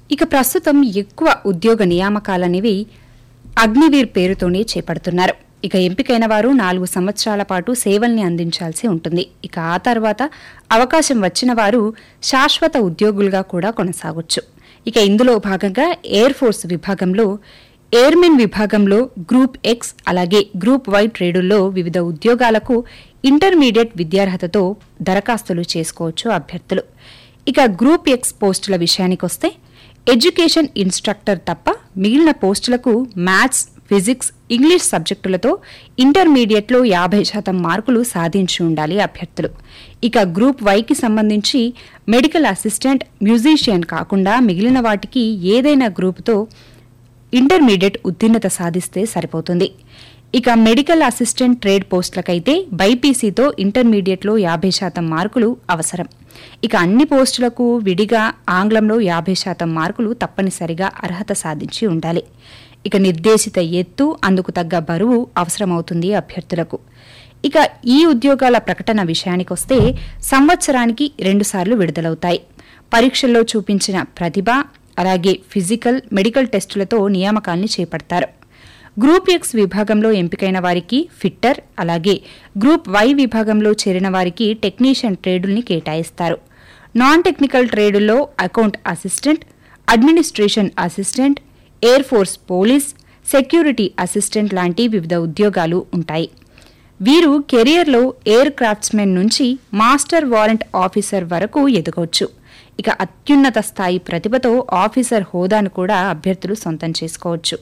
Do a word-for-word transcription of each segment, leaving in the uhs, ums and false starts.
ఇక ప్రస్తుతం ఎక్కువ ఉద్యోగ నియామకాలనేవి అగ్నివీర్ పేరుతోనే చేపడుతున్నారు. ఇక ఎంపికైన వారు నాలుగు సంవత్సరాల పాటు సేవల్ని అందించాల్సి ఉంటుంది. ఇక ఆ తర్వాత అవకాశం వచ్చిన వారు శాశ్వత ఉద్యోగులుగా కూడా కొనసాగొచ్చు. ఇక ఇందులో భాగంగా ఎయిర్ ఫోర్స్ విభాగంలో ఎయిర్మెన్ విభాగంలో గ్రూప్ ఎక్స్ అలాగే గ్రూప్ వై ట్రేడుల్లో వివిధ ఉద్యోగాలకు ఇంటర్మీడియట్ విద్యార్హతతో దరఖాస్తులు చేసుకోవచ్చు అభ్యర్థులు. ఇక గ్రూప్ ఎక్స్ పోస్టుల విషయానికొస్తే ఎడ్యుకేషన్ ఇన్స్ట్రక్టర్ తప్ప మిగిలిన పోస్టులకు మ్యాథ్స్, ఫిజిక్స్, ఇంగ్లీష్ సబ్జెక్టులతో ఇంటర్మీడియట్లో యాభై శాతం మార్కులు సాధించి ఉండాలి అభ్యర్థులు. ఇక గ్రూప్ వైకి సంబంధించి మెడికల్ అసిస్టెంట్, మ్యూజిషియన్ కాకుండా మిగిలిన వాటికి ఏదైనా గ్రూపుతో ఇంటర్మీడియట్ ఉత్తీర్ణత సాధిస్తే సరిపోతుంది. ఇక మెడికల్ అసిస్టెంట్ ట్రేడ్ పోస్టులకైతే బైపీసీతో ఇంటర్మీడియట్లో యాభై శాతం మార్కులు అవసరం. ఇక అన్ని పోస్టులకు విడిగా ఆంగ్లంలో యాభై శాతం మార్కులు తప్పనిసరిగా అర్హత సాధించి ఉండాలి. ఇక నిర్దేశిత ఎత్తు, అందుకు తగ్గ బరువు అవసరమవుతుంది అభ్యర్థులకు. ఇక ఈ ఉద్యోగాల ప్రకటన విషయానికొస్తే సంవత్సరానికి రెండుసార్లు విడుదలవుతాయి. పరీక్షల్లో చూపించిన ప్రతిభ అలాగే ఫిజికల్, మెడికల్ టెస్టులతో నియామకాల్ని చేపడతారు. గ్రూప్ ఎక్స్ విభాగంలో ఎంపికైన వారికి ఫిట్టర్, అలాగే గ్రూప్ వై విభాగంలో చేరిన వారికి టెక్నీషియన్ ట్రేడుల్ని కేటాయిస్తారు. Non technical ట్రేడుల్లో account assistant, administration assistant, air force police, security assistant లాంటి వివిధ ఉద్యోగాలు ఉంటాయి. వీరు కెరియర్లో ఎయిర్ క్రాఫ్ట్స్మెన్ నుంచి మాస్టర్ వారెంట్ ఆఫీసర్ వరకు ఎదగవచ్చు. ఇక అత్యున్నత స్థాయి ప్రతిభతో ఆఫీసర్ హోదాను కూడా అభ్యర్థులు సొంతం చేసుకోవచ్చు.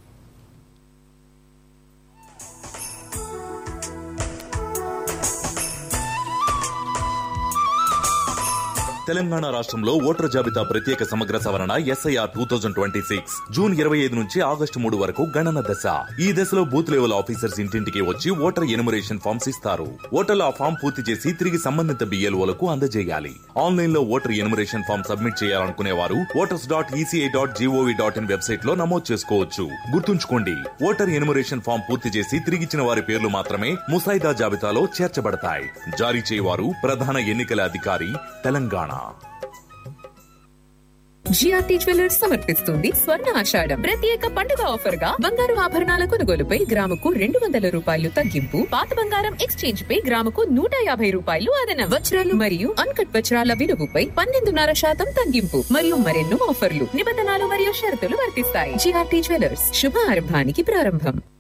తెలంగాణ రాష్ట్రంలో ఓటర్ జాబితా ప్రత్యేక సమగ్ర సవరణ SIR two thousand twenty six June ఇరవై ఐదు నుంచి ఆగస్టు మూడు వరకు గణన దశ. ఈ దశలో బూత్ లెవెల్ ఆఫీసర్స్ ఇంటింటికి వచ్చి ఓటర్ ఎన్యుమరేషన్ ఫామ్స్ ఇస్తారు. ఓటర్లు ఆ ఫామ్ పూర్తి చేసి తిరిగి సంబంధిత బిఎల్ఓలకు అందజేయాలి. ఆన్లైన్ లో ఓటర్ ఎన్యుమరేషన్ ఫామ్ సబ్మిట్ చేయాలనుకునే వారు voters dot ECI dot GOV dot in website లో నమోదు చేసుకోవచ్చు. గుర్తుంచుకోండి, ఓటర్ ఎన్యుమరేషన్ ఫామ్ పూర్తి చేసి తిరిగిచ్చిన వారి పేర్లు మాత్రమే ముసాయిదా జాబితాలో చేర్చబడతాయి. జారీ చేయవారు ప్రధాన ఎన్నికల అధికారి, తెలంగాణ. జిఆర్టీ జ్యువెలర్స్ సమర్పిస్తుంది స్వర్ణ ఆషాఢం ప్రత్యేక పండుగ ఆఫర్ గా బంగారు ఆభరణాల కొనుగోలుపై గ్రాముకు రెండు వందల రూపాయలు తగ్గింపు, పాత బంగారం ఎక్స్చేంజ్ పై గ్రాముకు నూట యాభై రూపాయలు అదనం, వజ్రాలు మరియు అన్కట్ వజ్రాల విలువపై పన్నెండున్నర శాతం తగ్గింపు మరియు మరెన్నో ఆఫర్లు, నిబంధనలు మరియు షరతులు వర్తిస్తాయి. జిఆర్టీ జ్యువెలర్స్, శుభ ఆరంభానికి ప్రారంభం.